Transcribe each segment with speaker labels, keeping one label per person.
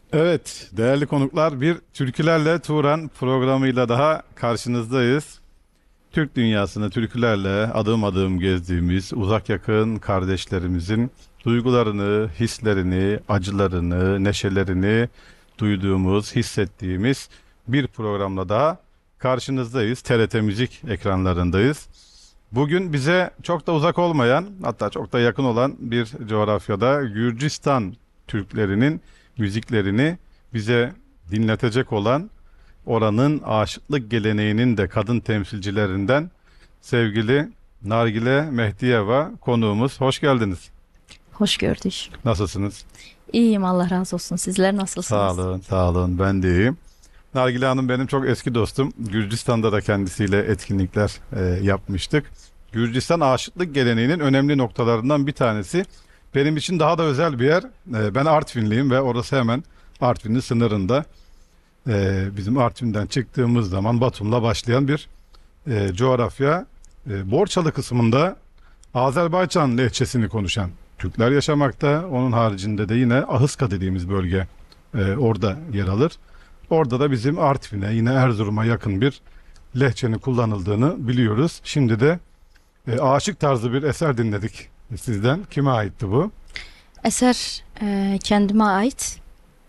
Speaker 1: Evet, değerli konuklar, bir Türkülerle Turan programıyla daha karşınızdayız. Türk dünyasını türkülerle adım adım gezdiğimiz uzak yakın kardeşlerimizin duygularını, hislerini, acılarını, neşelerini duyduğumuz, hissettiğimiz bir programla daha karşınızdayız. TRT Müzik ekranlarındayız. Bugün bize çok da uzak olmayan, hatta çok da yakın olan bir coğrafyada Gürcistan Türklerinin müziklerini bize dinletecek olan oranın aşıklık geleneğinin de kadın temsilcilerinden sevgili Nargile Mehdiyeva konuğumuz. Hoş geldiniz.
Speaker 2: Hoş gördük.
Speaker 1: Nasılsınız?
Speaker 2: İyiyim, Allah razı olsun. Sizler
Speaker 1: Sağ
Speaker 2: nasılsınız?
Speaker 1: olun, sağ olun. Ben de iyiyim. Nargile Hanım benim çok eski dostum. Gürcistan'da da kendisiyle etkinlikler yapmıştık. Gürcistan aşıklık geleneğinin önemli noktalarından bir tanesi. Benim için daha da özel bir yer. Ben Artvinliyim ve orası hemen Artvin'in sınırında. Bizim Artvin'den çıktığımız zaman Batum'la başlayan bir coğrafya. Borçalı kısmında Azerbaycan lehçesini konuşan Türkler yaşamakta. Onun haricinde de yine Ahıska dediğimiz bölge orada yer alır. Orada da bizim Artvin'e yine Erzurum'a yakın bir lehçenin kullanıldığını biliyoruz. Şimdi de aşık tarzı bir eser dinledik sizden. Kime aitti bu?
Speaker 2: Eser kendime ait.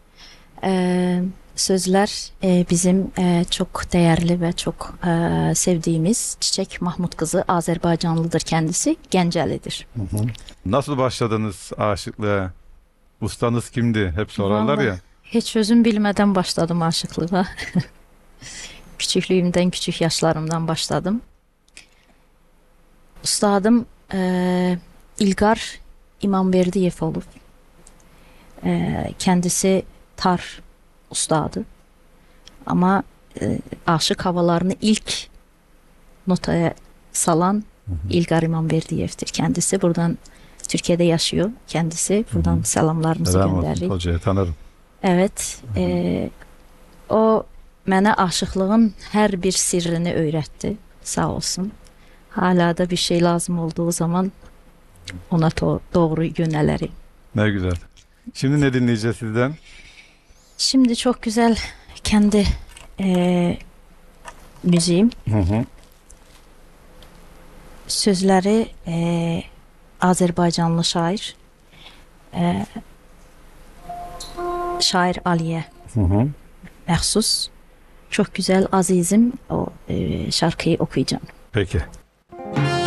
Speaker 2: Sözler bizim çok değerli ve çok sevdiğimiz Çiçek Mahmut kızı, Azerbaycanlıdır kendisi, Gencelidir.
Speaker 1: Hı hı. Nasıl başladınız aşıklığa? Ustanız kimdi? Hep sorarlar
Speaker 2: Vallahi
Speaker 1: ya.
Speaker 2: hiç sözüm bilmeden başladım aşıklığa. Küçüklüğümden, küçük yaşlarımdan başladım. Ustadım İlgar İmamverdiyev olup, kendisi tar ustadı. Ama aşık havalarını ilk notaya salan
Speaker 1: Hı hı.
Speaker 2: İlgar İmamverdiyev'dir kendisi. Buradan Türkiye'de yaşıyor kendisi.
Speaker 1: Hı hı.
Speaker 2: Buradan selamlarımızı
Speaker 1: Selam olsun
Speaker 2: gönderirik.
Speaker 1: hocaya, tanırım.
Speaker 2: Evet,
Speaker 1: Hı hı.
Speaker 2: o mənə aşıqlığın hər bir sirrini öyrətdi. Sağ olsun. Hala da bir şey lazım olduğu zaman ona doğru yönelirim.
Speaker 1: Ne güzel. Şimdi ne dinleyeceğiz sizden?
Speaker 2: Şimdi çok güzel kendi müziğim.
Speaker 1: Hı hı.
Speaker 2: Sözleri Azerbaycanlı eee, şair Aliye
Speaker 1: Hı hı.
Speaker 2: məxsus. Çok güzel azizim o şarkıyı okuyacağım.
Speaker 1: Peki.